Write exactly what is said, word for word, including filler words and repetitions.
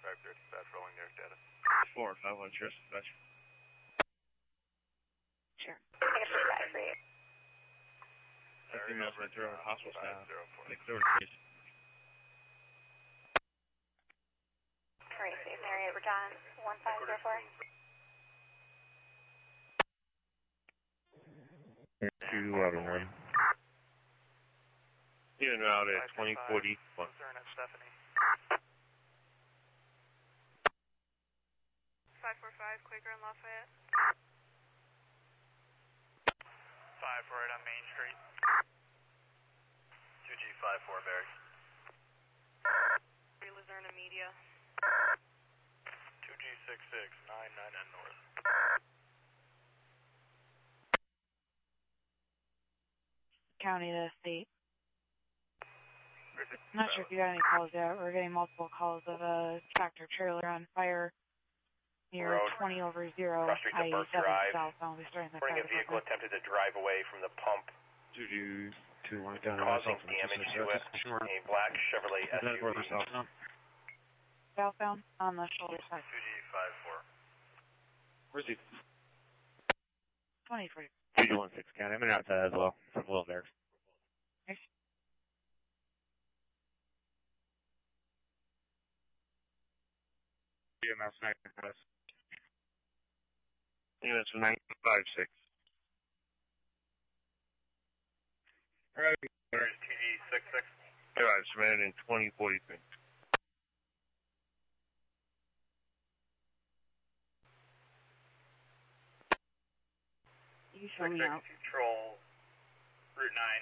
five zero dispatch, rolling your data. four five one, sure, dispatch. Sure. I can push back for you. Females went through our hospital staff. Like, there were case. Tracy, Mary Aberjohn, one five zero four. two eleven one. Even route at twenty forty. Concern at Stephanie. five four five, Quaker and Lafayette. five four eight on Main Street. two G five four Barracks. Luzerne Media. two G six six nine nine N North. County to state. I'm not sure if you got any calls yet. We're getting multiple calls of a tractor trailer on fire near Road. twenty over zero, Cross Street to I E Burke seven Drive. southbound. We're starting the Reporting a fire vehicle department. attempted to drive away from the pump, two two two one down. causing damage to it. A black Chevrolet S U V. Southbound. Southbound on the shoulder side. two G five four. Where's he? twenty-three. two G one six County. I'm in outside as well. From Will Barracks. E M S nine five. Units nine five six. Alright. There's T G six six. Alright, submitted in twenty forty-three. You show me out. Control Route nine.